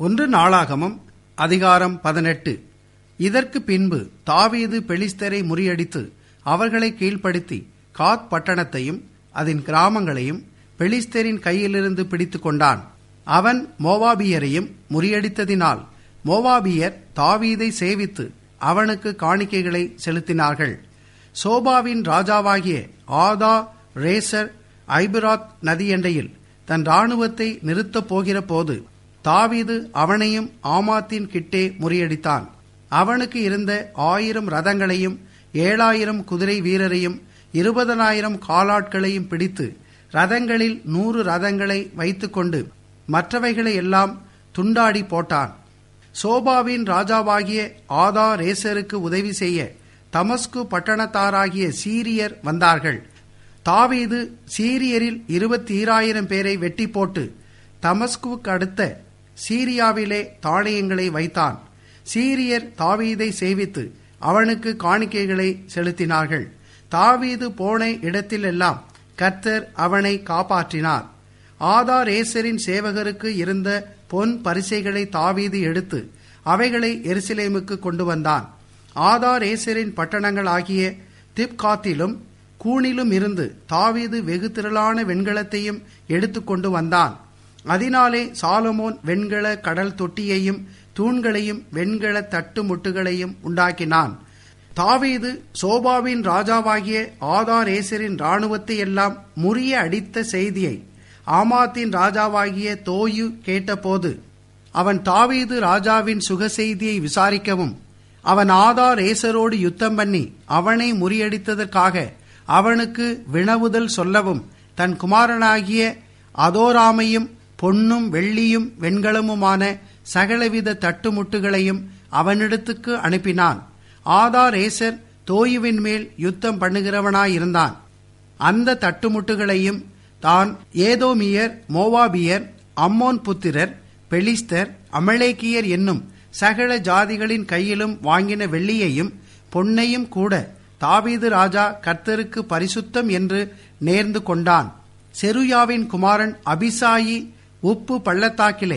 1 நாளாகமம் அதிகாரம் 18. இதற்கு பின்பு தாவீது பெலிஸ்தரை முறியடித்து அவர்களை கீழ்ப்படுத்தி காத் பட்டணத்தையும் அதன் கிராமங்களையும் பெலிஸ்தரின் கையிலிருந்து பிடித்து கொண்டான். அவன் மோவாபியரையும் முறியடித்ததினால் மோவாபியர் தாவீதை சேவித்து அவனுக்கு காணிக்கைகளை செலுத்தினார்கள். சோபாவின் ராஜாவாகிய ஆதா ரேசர் ஐபிராத் நதியண்டையில் தன் இராணுவத்தை நிறுத்தப் போகிற போது தாவீது அவனையும் ஆமாத்தின் கிட்டே முறியடித்தான். அவனுக்கு இருந்த 1000 ரதங்களையும் 7000 குதிரை வீரரையும் 20000 காலாட்களையும் பிடித்து ரதங்களில் 100 ரதங்களை வைத்துக்கொண்டு மற்றவைகளை எல்லாம் துண்டாடி போட்டான். சோபாவின் ராஜாவாகிய ஆதா ரேசருக்கு உதவி செய்ய தமஸ்கு பட்டணத்தாராகிய சீரியர் வந்தார்கள். தாவீது சீரியரில் 22000 பேரை வெட்டி போட்டு தமஸ்குவுக்கு அடுத்த சீரியாவிலே தானியங்களை வைத்தான். சீரியர் தாவீதை சேவித்து அவனுக்கு காணிக்கைகளை செலுத்தினார்கள். தாவீது போன இடத்திலெல்லாம் கர்த்தர் அவனை காப்பாற்றினார். ஆதா ரேசரின் சேவகருக்கு இருந்த பொன் பரிசைகளை தாவீது எடுத்து அவைகளை எருசலேமுக்கு கொண்டு வந்தான். ஆதா ரேசரின் பட்டணங்கள் ஆகிய திப்காத்திலும் கூனிலும் இருந்து தாவீது வெகு திரளான வெண்கலத்தையும் எடுத்துக்கொண்டு வந்தான். அதனாலே சாலமோன் வெண்கல கடல் தொட்டியையும் தூண்களையும் வெண்கல தட்டு முட்டுகளையும் உண்டாக்கினான். தாவீது சோபாவின் ராஜாவாகிய ஆதா ரேசரின் இராணுவத்தை எல்லாம் முறிய அடித்த செய்தியை ஆமாத்தின் ராஜாவாகிய தோயு கேட்டபோது அவன் தாவீது ராஜாவின் சுக செய்தியை விசாரிக்கவும் அவன் ஆதா ரேசரோடு யுத்தம் பண்ணி அவனை முறியடித்ததற்காக அவனுக்கு வினவுதல் சொல்லவும் தன் குமாரனாகிய அதோராமையும் பொன்னும் வெள்ளியும் வெண்கலமுமான சகலவித தட்டுமுட்டுகளையும் அவனிடத்துக்கு அனுப்பினான். ஆதா ரேசர் தோயுவின் மேல் யுத்தம் பண்ணுகிறவனாயிருந்தான். அந்த தட்டுமுட்டுகளையும் தான் ஏதோமியர், மோவாபியர், அம்மோன் புத்திரர், பெலிஸ்தர், அமலேக்கியர் என்னும் சகல ஜாதிகளின் கையிலும் வாங்கின வெள்ளியையும் பொன்னையும் கூட தாவீது ராஜா கர்த்தருக்கு பரிசுத்தம் என்று நேர்ந்து கொண்டான். செருயாவின் குமாரன் அபிசாயி உப்பு பள்ளத்தாக்கிலே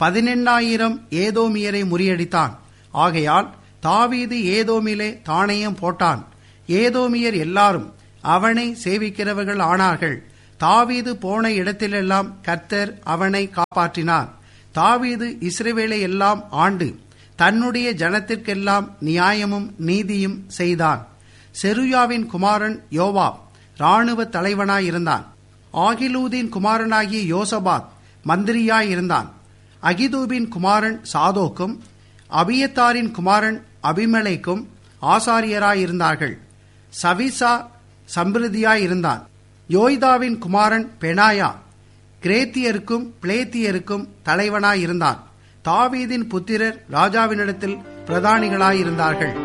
18000 ஏதோமியரை முறியடித்தான். ஆகையால் தாவீது ஏதோமிலே தானியம் போட்டான். ஏதோமியர் எல்லாரும் அவனை சேவிக்கிறவர்கள் ஆனார்கள். தாவீது போன இடத்திலெல்லாம் கர்த்தர் அவனை காப்பாற்றினார். தாவீது இஸ்ரவேலை எல்லாம் ஆண்டு தன்னுடைய ஜனத்திற்கெல்லாம் நியாயமும் நீதியும் செய்தான். செருயாவின் குமாரன் யோவாப் இராணுவ தலைவனாயிருந்தான். ஆகிலூதின் குமாரனாகிய யோசபாத் மந்திரியாயிருந்தான். அகிதூபின் குமாரன் சாதோக்கும் அபியத்தாரின் குமாரன் அபிமெலேக்கும் ஆசாரியராயிருந்தார்கள். சவிசா சம்பிரதியாயிருந்தான். யோய்தாவின் குமாரன் பெனாயா கிரேத்தியருக்கும் பிளேத்தியருக்கும் தலைவனாயிருந்தான். தாவீதின் புத்திரர் ராஜாவினிடத்தில் பிரதானிகளாயிருந்தார்கள்.